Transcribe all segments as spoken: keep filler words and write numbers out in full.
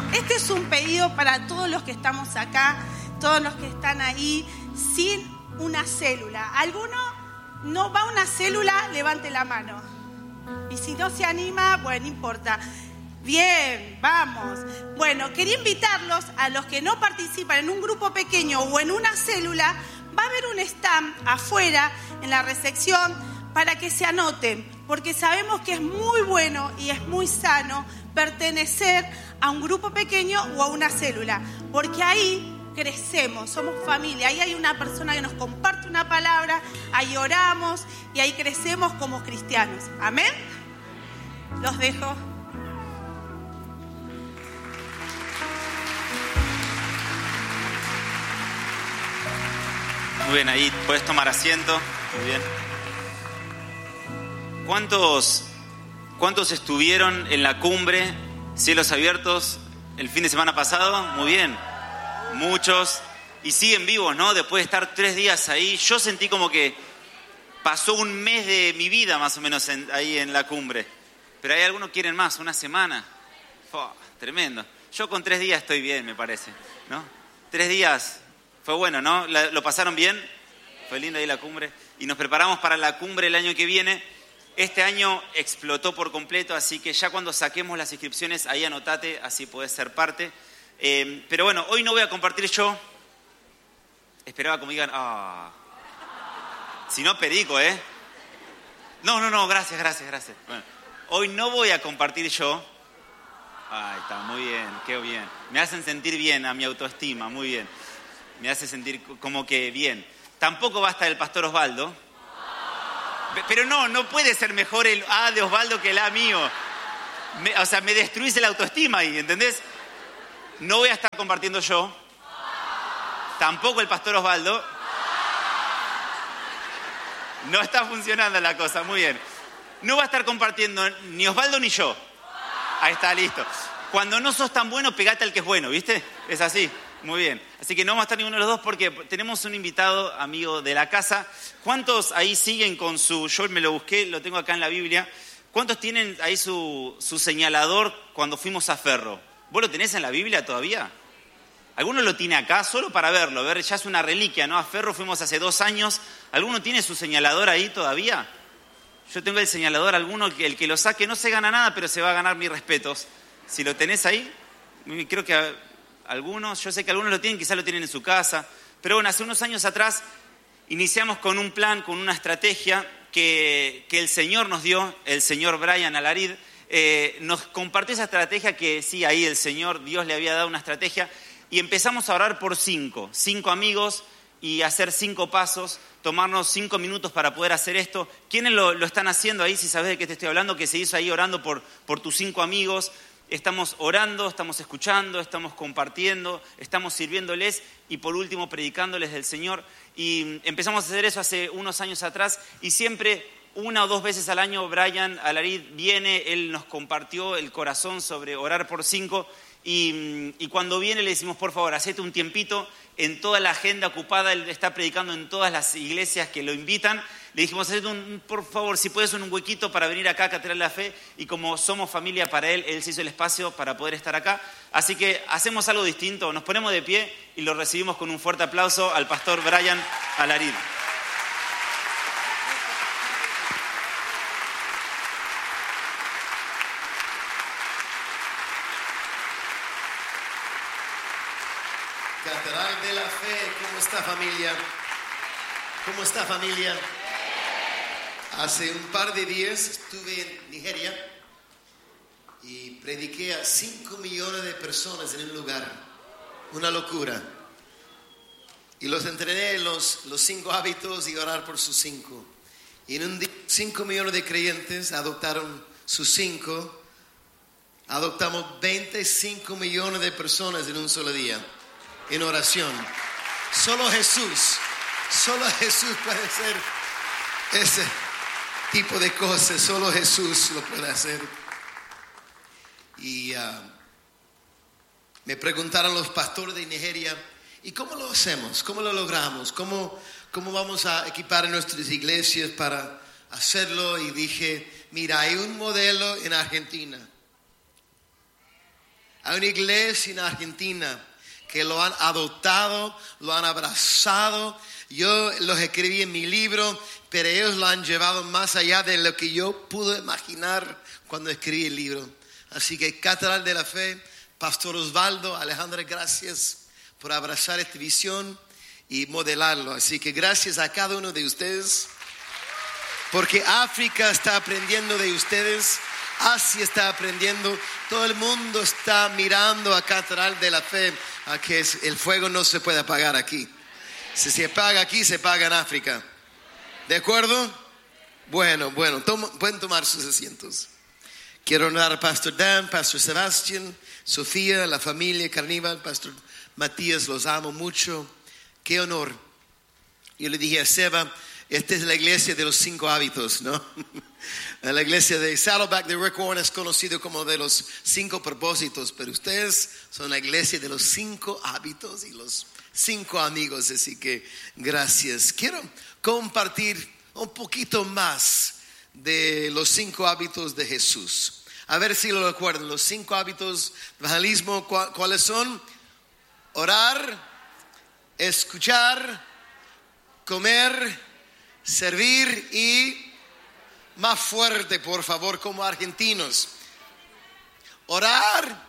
este es un pedido para todos los que estamos acá, todos los que están ahí, sin una célula. ¿Alguno no va a una célula? Levante la mano. Y si no se anima, bueno, no importa. Bien, vamos. Bueno, quería invitarlos a los que no participan en un grupo pequeño o en una célula. Va a haber un stand afuera en la recepción para que se anoten, porque sabemos que es muy bueno y es muy sano pertenecer a un grupo pequeño o a una célula, porque ahí crecemos, somos familia, ahí hay una persona que nos comparte una palabra, ahí oramos y ahí crecemos como cristianos. ¿Amén? Los dejo. Muy bien, ahí puedes tomar asiento. Muy bien. ¿Cuántos, cuántos estuvieron en la cumbre Cielos Abiertos el fin de semana pasado? Muy bien. Muchos. Y siguen vivos, ¿no? Después de estar tres días ahí. Yo sentí como que pasó un mes de mi vida más o menos en, ahí en la cumbre. Pero hay algunos que quieren más, una semana. Fua, tremendo. Yo con tres días estoy bien, me parece, ¿no? Tres días fue bueno, ¿no? ¿Lo pasaron bien? Fue linda ahí la cumbre. Y nos preparamos para la cumbre el año que viene. Este año explotó por completo, así que ya cuando saquemos las inscripciones, ahí anotate, así podés ser parte. Eh, pero bueno, hoy no voy a compartir yo. Esperaba que me digan, ah. Si no, perico, ¿eh? No, no, no, gracias, gracias, gracias. Bueno, hoy no voy a compartir yo. Ay, está muy bien, qué bien. Me hacen sentir bien a mi autoestima, muy bien. Me hace sentir como que bien. Tampoco va a estar el pastor Osvaldo. Pero no, no puede ser mejor el A de Osvaldo que el A mío. Me, o sea, me destruís la autoestima ahí, ¿entendés? No voy a estar compartiendo yo. Tampoco el pastor Osvaldo. No está funcionando la cosa, muy bien. No va a estar compartiendo ni Osvaldo ni yo. Ahí está, listo. Cuando no sos tan bueno, pegate al que es bueno, ¿viste? Es así. Muy bien. Así que no vamos a estar ninguno de los dos porque tenemos un invitado, amigo de la casa. ¿Cuántos ahí siguen con su... Yo me lo busqué, lo tengo acá en la Biblia. ¿Cuántos tienen ahí su, su señalador cuando fuimos a Ferro? ¿Vos lo tenés en la Biblia todavía? ¿Alguno lo tiene acá solo para verlo? Ver, ya es una reliquia, ¿no? A Ferro fuimos hace dos años. ¿Alguno tiene su señalador ahí todavía? Yo tengo el señalador, alguno, el que lo saque no se gana nada, pero se va a ganar mis respetos. Si lo tenés ahí, creo que... Algunos, yo sé que algunos lo tienen, quizás lo tienen en su casa, pero bueno, hace unos años atrás iniciamos con un plan, con una estrategia que, que el Señor nos dio, el señor Brian Alarid, eh, nos compartió esa estrategia que sí, ahí el Señor, Dios le había dado una estrategia y empezamos a orar por cinco, cinco amigos y hacer cinco pasos, tomarnos cinco minutos para poder hacer esto. ¿Quiénes lo, lo están haciendo ahí? Si sabes de qué te estoy hablando, que se hizo ahí orando por, por tus cinco amigos. Estamos orando, estamos escuchando, estamos compartiendo, estamos sirviéndoles y por último predicándoles del Señor. Y empezamos a hacer eso hace unos años atrás y siempre una o dos veces al año Brian Alarid viene, él nos compartió el corazón sobre orar por cinco y, y cuando viene le decimos por favor, hacete un tiempito en toda la agenda ocupada, él está predicando en todas las iglesias que lo invitan. Le dijimos, hacete un, por favor, si puedes, un huequito para venir acá a Catedral de la Fe. Y como somos familia para él, él se hizo el espacio para poder estar acá. Así que hacemos algo distinto, nos ponemos de pie y lo recibimos con un fuerte aplauso al pastor Brian Alarid. Catedral de la Fe, ¿cómo está familia? ¿Cómo está familia? Hace un par de días estuve en Nigeria y prediqué a cinco millones de personas en un lugar. Una locura. Y los entrené en los, los cinco hábitos y orar por sus cinco. Y en un día, cinco millones de creyentes adoptaron sus cinco. Adoptamos veinticinco millones de personas en un solo día, en oración. Solo Jesús, solo Jesús puede hacer ese tipo de cosas, solo Jesús lo puede hacer. Y uh, me preguntaron los pastores de Nigeria, ¿y cómo lo hacemos? ¿Cómo lo logramos? ¿Cómo, cómo vamos a equipar nuestras iglesias para hacerlo? Y dije, mira, hay un modelo en Argentina. Hay una iglesia en Argentina que lo han adoptado, lo han abrazado. Yo los escribí en mi libro, pero ellos lo han llevado más allá de lo que yo pude imaginar cuando escribí el libro. Así que Catedral de la Fe, Pastor Osvaldo, Alejandra, gracias por abrazar esta visión y modelarlo. Así que gracias a cada uno de ustedes, porque África está aprendiendo de ustedes, Asia está aprendiendo, todo el mundo está mirando a Catedral de la Fe, a que el fuego no se puede apagar aquí. Si se apaga aquí, se apaga en África. ¿De acuerdo? Bueno, bueno, toma, pueden tomar sus asientos. Quiero honrar a Pastor Dan, Pastor Sebastián, Sofía, la familia Carnival, Pastor Matías, los amo mucho. Qué honor. Yo le dije a Seba, esta es la iglesia de los cinco hábitos, ¿no? La iglesia de Saddleback de Rick Warren es conocido como de los cinco propósitos, pero ustedes son la iglesia de los cinco hábitos y los cinco amigos, así que gracias. Quiero compartir un poquito más de los cinco hábitos de Jesús. A ver si lo recuerdan. Los cinco hábitos de evangelismo, ¿cuáles son? Orar, escuchar, comer, servir y más fuerte, por favor, como argentinos. Orar.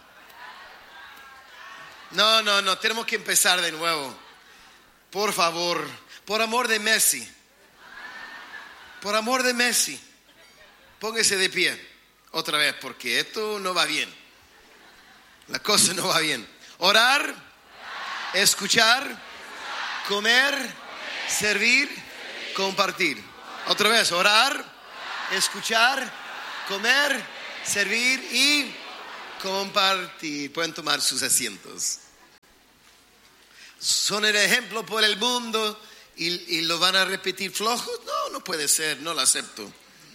No, no, no, tenemos que empezar de nuevo. Por favor, por amor de Messi. Por amor de Messi. Póngase de pie otra vez, porque esto no va bien. La cosa no va bien. Orar, escuchar, comer, servir, compartir. Otra vez, orar, escuchar, comer, servir y compartir. Pueden tomar sus asientos. Son el ejemplo por el mundo y, y lo van a repetir flojos. No, no puede ser, no lo acepto.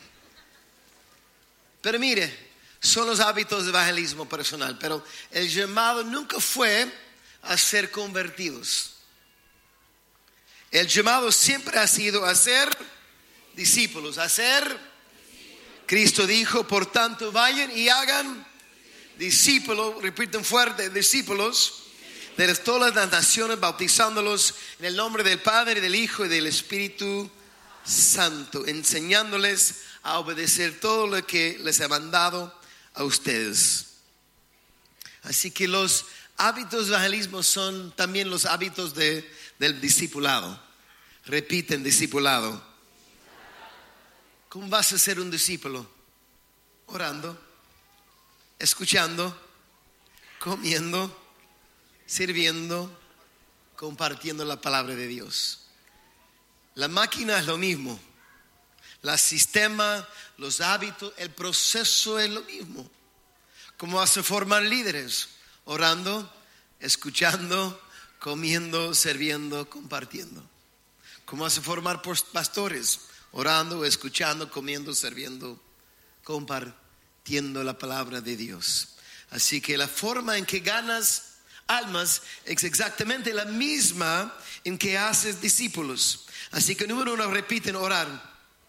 Pero mire, son los hábitos de evangelismo personal, pero el llamado nunca fue a ser convertidos. El llamado siempre ha sido a ser discípulos, a ser. Cristo dijo, por tanto vayan y hagan discípulos, repiten fuerte, discípulos de todas las naciones, bautizándolos en el nombre del Padre, del Hijo y del Espíritu Santo, enseñándoles a obedecer todo lo que les he mandado a ustedes. Así que los hábitos de evangelismo son también los hábitos de, del discipulado. Repiten, discipulado. ¿Cómo vas a ser un discípulo? Orando, escuchando, comiendo, sirviendo, compartiendo la palabra de Dios. La máquina es lo mismo. El sistema, los hábitos, el proceso es lo mismo. ¿Cómo se forman líderes? Orando, escuchando, comiendo, sirviendo, compartiendo. ¿Cómo se formar pastores? Orando, escuchando, comiendo, sirviendo, compartiendo la palabra de Dios. Así que la forma en que ganas almas es exactamente la misma en que haces discípulos. Así que número uno, repiten, orar.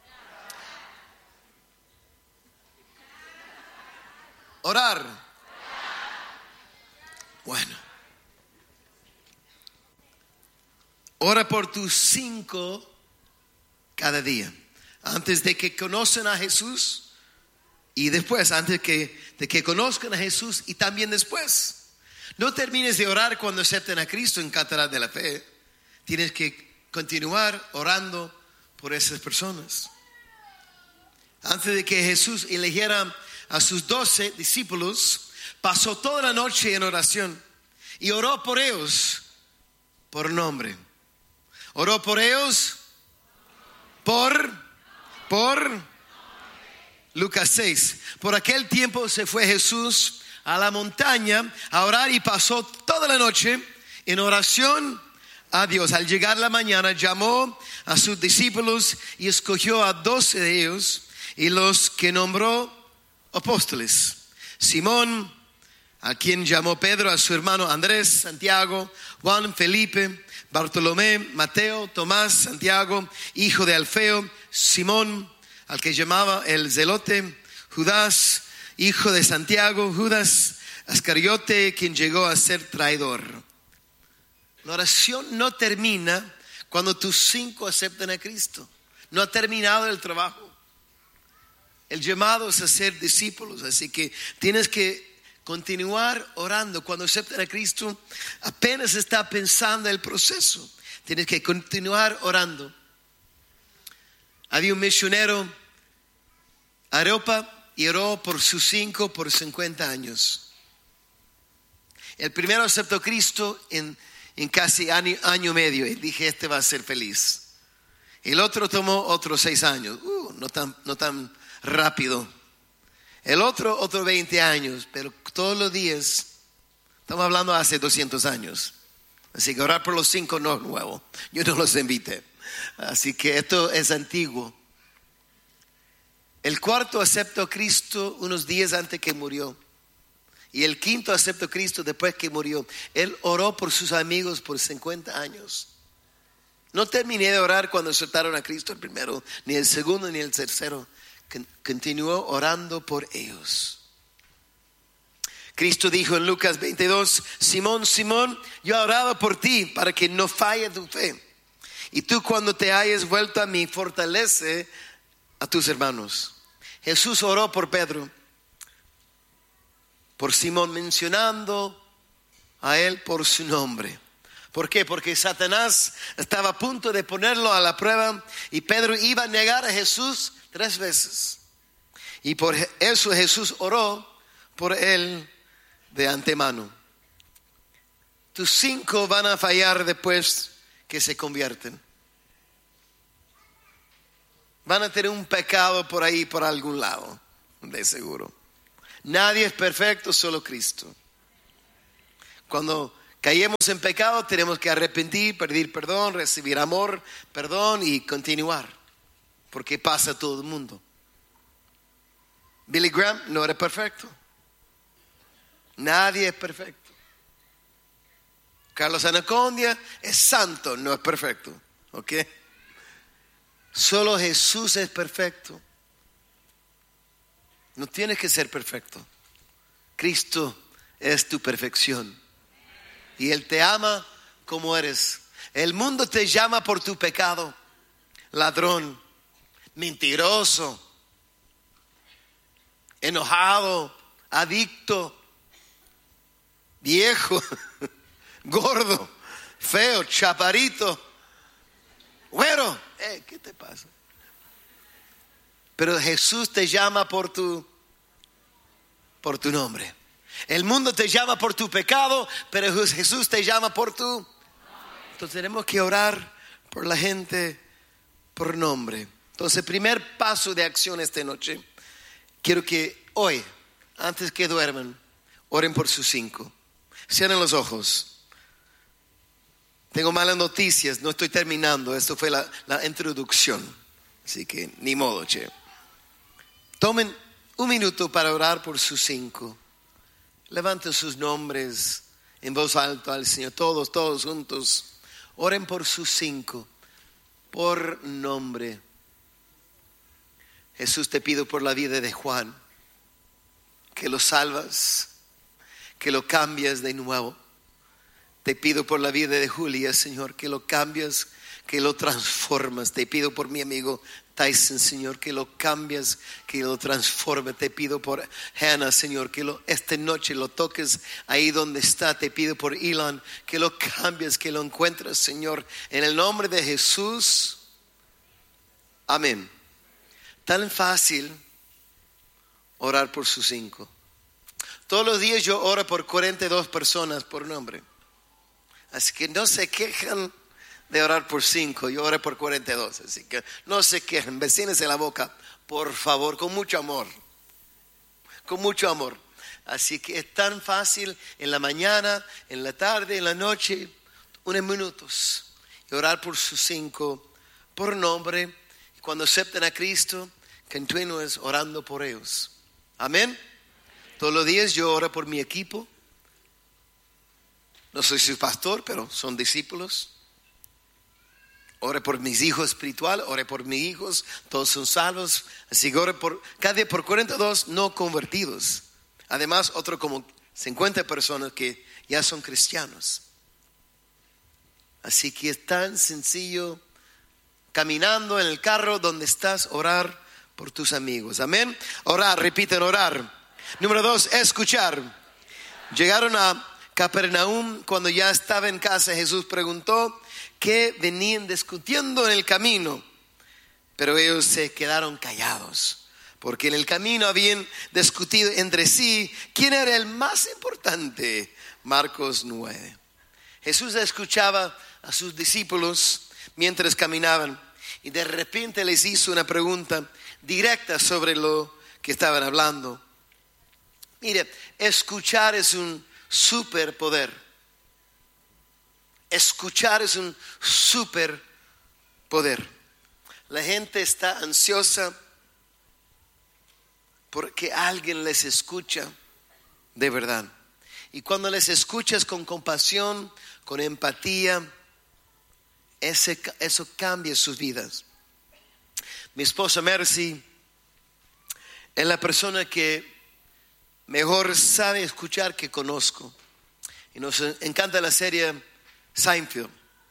Orar. Bueno. Ora por tus cinco cada día. Antes de que conozcan a Jesús y después, antes de que, de que conozcan a Jesús y también después. No termines de orar cuando acepten a Cristo en Catedral de la Fe. Tienes que continuar orando por esas personas. Antes de que Jesús eligiera a sus doce discípulos, pasó toda la noche en oración y oró por ellos por nombre. Oró por ellos por, por Lucas seis. Por aquel tiempo se fue Jesús a la montaña a orar y pasó toda la noche en oración a Dios. Al llegar la mañana llamó a sus discípulos y escogió a doce de ellos y los que nombró apóstoles: Simón, a quien llamó Pedro, a su hermano Andrés, Santiago, Juan, Felipe, Bartolomé, Mateo, Tomás, Santiago, hijo de Alfeo, Simón, al que llamaba el Zelote, Judas, hijo de Santiago, Judas, Ascariote, quien llegó a ser traidor. La oración no termina cuando tus cinco aceptan a Cristo. No ha terminado el trabajo. El llamado es a ser discípulos, así que tienes que continuar orando. Cuando aceptan a Cristo, apenas está pensando el proceso. Tienes que continuar orando. Había un misionero a Europa y oró por sus cinco por cincuenta años. El primero aceptó a Cristo en, en casi año, año y medio y dije, este va a ser feliz. El otro tomó otros seis años, uh, no tan, no tan rápido. El otro, otros veinte años, pero todos los días, estamos hablando hace doscientos años. Así que orar por los cinco no es nuevo, yo no los invité. Así que esto es antiguo. El cuarto aceptó a Cristo unos días antes que murió. Y el quinto aceptó a Cristo después que murió. Él oró por sus amigos por cincuenta años. No terminé de orar cuando aceptaron a Cristo el primero, ni el segundo, ni el tercero. Continuó orando por ellos. Cristo dijo en Lucas veintidós, Simón, Simón, yo he orado por ti para que no falle tu fe. Y tú cuando te hayas vuelto a mí, fortalece a tus hermanos. Jesús oró por Pedro, por Simón, mencionando a él por su nombre. ¿Por qué? Porque Satanás estaba a punto de ponerlo a la prueba y Pedro iba a negar a Jesús tres veces. Y por eso Jesús oró por él de antemano. Tus cinco van a fallar después que se convierten. Van a tener un pecado por ahí, por algún lado, de seguro. Nadie es perfecto, solo Cristo. Cuando caemos en pecado, tenemos que arrepentir, pedir perdón, recibir amor, perdón y continuar. Porque pasa a todo el mundo. Billy Graham no era perfecto. Nadie es perfecto. Carlos Anacondia es santo, no es perfecto. ¿Ok? Solo Jesús es perfecto. No tienes que ser perfecto. Cristo es tu perfección. Y Él te ama como eres. El mundo te llama por tu pecado. Ladrón, mentiroso, enojado, adicto, viejo, gordo, feo, chaparito, güero. Eh, ¿qué te pasa? Pero Jesús te llama por tu, por tu nombre. El mundo te llama por tu pecado, pero Jesús te llama por tu. Entonces tenemos que orar por la gente por nombre. Entonces, primer paso de acción esta noche. Quiero que hoy, antes que duerman, oren por sus cinco. Cierren los ojos. Tengo malas noticias, no estoy terminando. Esto fue la, la introducción. Así que ni modo, che. Tomen un minuto para orar por sus cinco. Levanten sus nombres en voz alta al Señor. Todos, todos juntos. Oren por sus cinco. Por nombre. Jesús, te pido por la vida de Juan. Que lo salvas. Que lo cambias de nuevo. Te pido por la vida de Julia, Señor, que lo cambias, que lo transformas. Te pido por mi amigo Tyson, Señor, que lo cambias, que lo transformes. Te pido por Hannah, Señor, que lo, esta noche lo toques ahí donde está. Te pido por Elon, que lo cambies, que lo encuentres, Señor. En el nombre de Jesús. Amén. Tan fácil orar por sus cinco. Todos los días yo oro por cuarenta y dos personas por nombre. Así que no se quejan de orar por cinco, yo oré por cuarenta y dos. Así que no se quejen, vecínense la boca, por favor, con mucho amor. Con mucho amor. Así que es tan fácil en la mañana, en la tarde, en la noche, unos minutos. Y orar por sus cinco, por nombre. Y cuando acepten a Cristo, continúes orando por ellos. Amén. Todos los días yo oro por mi equipo. No soy su pastor, pero son discípulos. Ore por mis hijos espirituales, ore por mis hijos, todos son salvos. Así que ore por cada día por cuarenta y dos no convertidos. Además, otro como cincuenta personas que ya son cristianos. Así que es tan sencillo, caminando en el carro donde estás, orar por tus amigos. Amén. Orar, repiten, orar. Número dos, escuchar. Llegaron a Capernaum. Cuando ya estaba en casa, Jesús preguntó qué venían discutiendo en el camino. Pero ellos se quedaron callados, porque en el camino habían discutido entre sí quién era el más importante. Marcos nueve. Jesús escuchaba a sus discípulos mientras caminaban y de repente les hizo una pregunta directa sobre lo que estaban hablando. Mire, escuchar es un superpoder. Escuchar es un superpoder. La gente está ansiosa porque alguien les escucha de verdad. Y cuando les escuchas con compasión, con empatía, ese, eso cambia sus vidas. Mi esposa Mercy es la persona que mejor sabe escuchar que conozco. Y nos encanta la serie Seinfeld.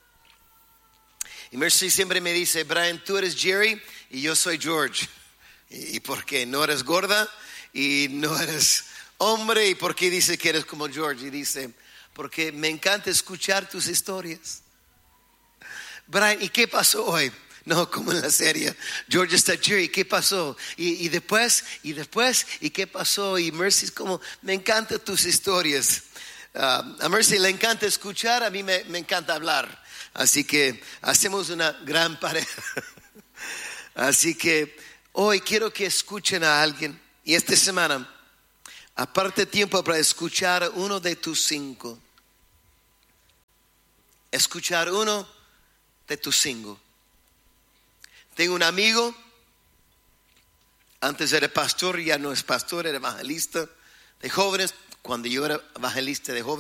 Y Mercy siempre me dice, Brian, tú eres Jerry y yo soy George. ¿Y por qué? ¿No eres gorda y no eres hombre? ¿Y por qué dice que eres como George? Y dice, porque me encanta escuchar tus historias. Brian, ¿y qué pasó hoy? No, como en la serie, George está Jerry, ¿qué pasó? Y, y después, y después, ¿y qué pasó? Y Mercy es como, me encantan tus historias. Uh, a Mercy le encanta escuchar, a mí me, me encanta hablar. Así que hacemos una gran pareja. Así que hoy quiero que escuchen a alguien. Y esta semana, aparte tiempo para escuchar a uno de tus cinco. Escuchar uno de tus cinco. Tengo un amigo, antes era pastor, ya no es pastor, era evangelista de jóvenes. Cuando yo era evangelista de jóvenes,